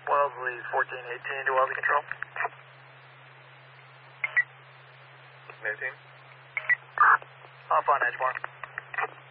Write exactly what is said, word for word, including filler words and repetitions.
Wellesley's fourteen eighteen to Wellesley Control. eighteen. Off on Edgemore.